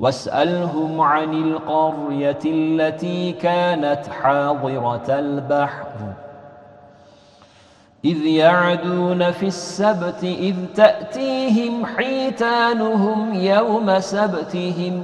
واسألهم عن القرية التي كانت حاضرة البحر إذ يعدون في السبت إذ تأتيهم حيتانهم يوم سبتهم